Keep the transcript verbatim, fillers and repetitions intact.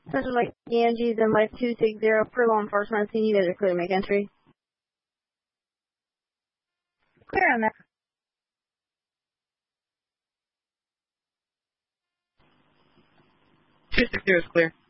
Such as like Ganges and like two six zero for law enforcement. So you guys are clear to make entry. Clear on that. two six zero is clear.